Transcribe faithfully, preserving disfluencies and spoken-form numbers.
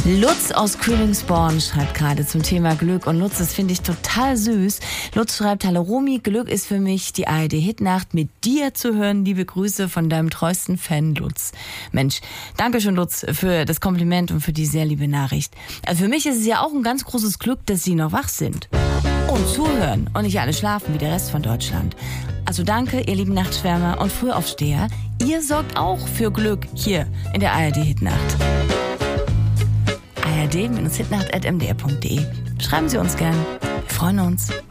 Lutz aus Königsborn schreibt gerade zum Thema Glück. Und Lutz, das finde ich total süß. Lutz schreibt: Hallo Romy, Glück ist für mich die A R D-Hitnacht mit dir zu hören. Liebe Grüße von deinem treuesten Fan Lutz. Mensch, danke schön Lutz für das Kompliment und für die sehr liebe Nachricht. Also für mich ist es ja auch ein ganz großes Glück, dass Sie noch wach sind und zuhören und nicht alle schlafen wie der Rest von Deutschland. Also danke, ihr lieben Nachtschwärmer und Frühaufsteher. Ihr sorgt auch für Glück hier in der A R D-Hitnacht. A R D Hitnacht at m d r punkt d e. Schreiben Sie uns gern. Wir freuen uns.